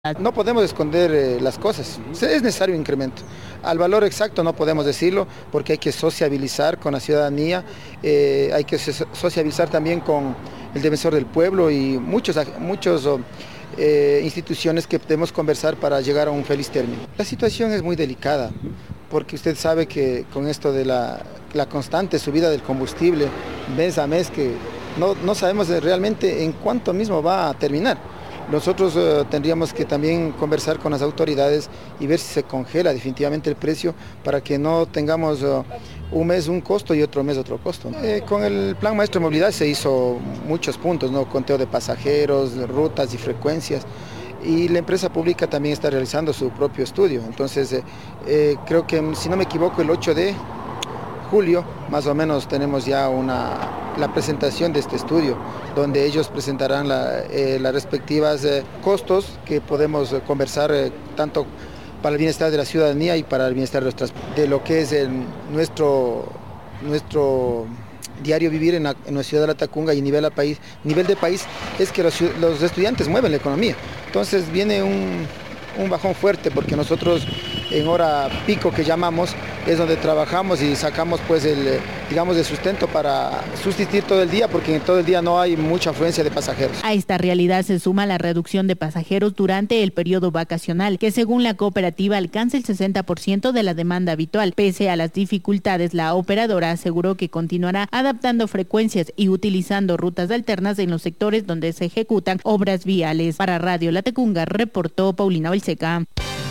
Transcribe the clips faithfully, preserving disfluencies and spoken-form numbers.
No podemos esconder eh, las cosas, es necesario un incremento. Al valor exacto no podemos decirlo porque hay que sociabilizar con la ciudadanía, eh, hay que sociabilizar también con el defensor del pueblo y muchos, muchos eh, instituciones que podemos conversar para llegar a un feliz término. La situación es muy delicada porque usted sabe que con esto de la, la constante subida del combustible mes a mes que no, no sabemos realmente en cuánto mismo va a terminar. Nosotros uh, tendríamos que también conversar con las autoridades y ver si se congela definitivamente el precio para que no tengamos uh, un mes un costo y otro mes otro costo. Eh, con el Plan Maestro de Movilidad se hizo muchos puntos, ¿no? Conteo de pasajeros, rutas y frecuencias. Y la empresa pública también está realizando su propio estudio. Entonces, eh, eh, creo que, si no me equivoco, el ocho de julio, más o menos, tenemos ya una, la presentación de este estudio, donde ellos presentarán las eh, las respectivas eh, costos que podemos eh, conversar eh, tanto para el bienestar de la ciudadanía y para el bienestar de, nuestras, de lo que es el, nuestro, nuestro diario vivir en la, en la ciudad de La Tacunga y nivel, a país, nivel de país es que los, los estudiantes mueven la economía. Entonces viene un, un bajón fuerte porque nosotros en hora pico que llamamos es donde trabajamos y sacamos pues el, digamos, el sustento para subsistir todo el día porque en todo el día no hay mucha afluencia de pasajeros. A esta realidad se suma la reducción de pasajeros durante el periodo vacacional, que según la cooperativa alcanza el sesenta por ciento de la demanda habitual. Pese a las dificultades, la operadora aseguró que continuará adaptando frecuencias y utilizando rutas alternas en los sectores donde se ejecutan obras viales. Para Radio La Tacunga, reportó Paulina Balseca.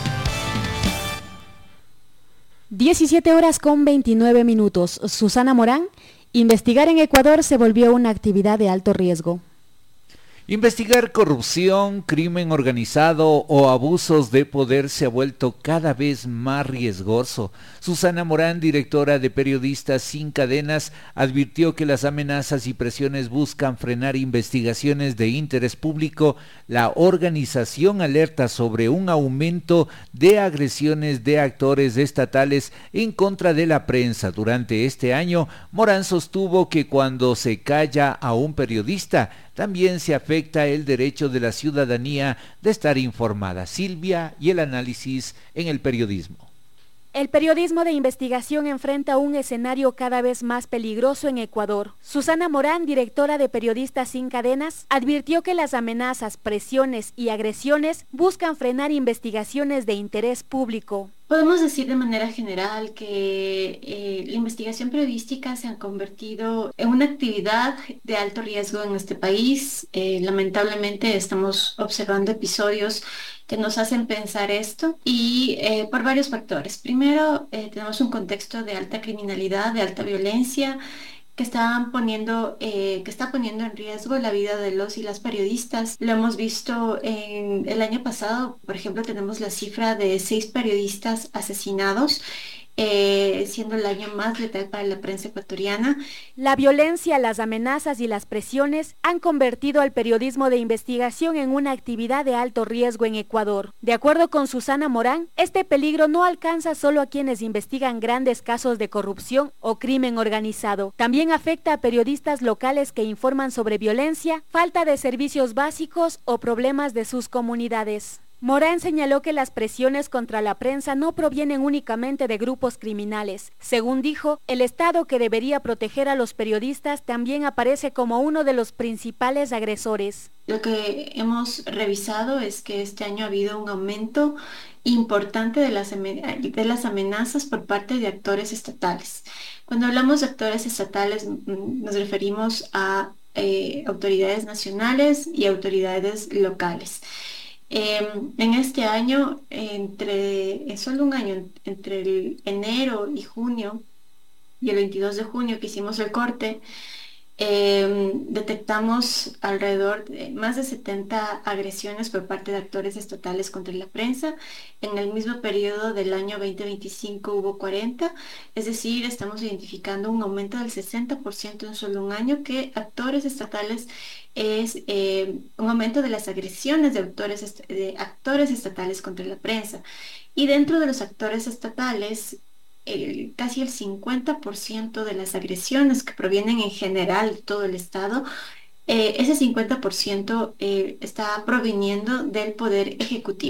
diecisiete horas con veintinueve minutos. Susana Morán, investigar en Ecuador se volvió una actividad de alto riesgo. Investigar corrupción, crimen organizado o abusos de poder se ha vuelto cada vez más riesgoso. Susana Morán, directora de Periodistas Sin Cadenas, advirtió que las amenazas y presiones buscan frenar investigaciones de interés público. La organización alerta sobre un aumento de agresiones de actores estatales en contra de la prensa. Durante este año, Morán sostuvo que cuando se calla a un periodista, también se afecta el derecho de la ciudadanía de estar informada. Silvia y el análisis en el periodismo. El periodismo de investigación enfrenta un escenario cada vez más peligroso en Ecuador. Susana Morán, directora de Periodistas Sin Cadenas, advirtió que las amenazas, presiones y agresiones buscan frenar investigaciones de interés público. Podemos decir de manera general que eh, la investigación periodística se ha convertido en una actividad de alto riesgo en este país. Eh, lamentablemente estamos observando episodios que nos hacen pensar esto y eh, por varios factores. Primero, eh, tenemos un contexto de alta criminalidad, de alta violencia, que están poniendo, eh, que está poniendo en riesgo la vida de los y las periodistas. Lo hemos visto en el año pasado, por ejemplo, tenemos la cifra de seis periodistas asesinados, eh, siendo el año más letal para la prensa ecuatoriana. La violencia, las amenazas y las presiones han convertido al periodismo de investigación en una actividad de alto riesgo en Ecuador. De acuerdo con Susana Morán, este peligro no alcanza solo a quienes investigan grandes casos de corrupción o crimen organizado. También afecta a periodistas locales que informan sobre violencia, falta de servicios básicos o problemas de sus comunidades. Morán señaló que las presiones contra la prensa no provienen únicamente de grupos criminales. Según dijo, el Estado, que debería proteger a los periodistas, también aparece como uno de los principales agresores. Lo que hemos revisado es que este año ha habido un aumento importante de las, de las amenazas por parte de actores estatales. Cuando hablamos de actores estatales nos referimos a eh, autoridades nacionales y autoridades locales. Eh, en este año, entre en solo un año, entre el enero y junio y el veintidós de junio que hicimos el corte, eh, detectamos alrededor de más de setenta agresiones por parte de actores estatales contra la prensa. En el mismo periodo del año veinte veinticinco hubo cuarenta, es decir, estamos identificando un aumento del sesenta por ciento en solo un año que actores estatales es eh, un aumento de las agresiones de, autores est de actores estatales contra la prensa. Y dentro de los actores estatales, el, casi el cincuenta por ciento de las agresiones que provienen en general de todo el Estado eh, ese cincuenta por ciento eh, está proviniendo del Poder Ejecutivo.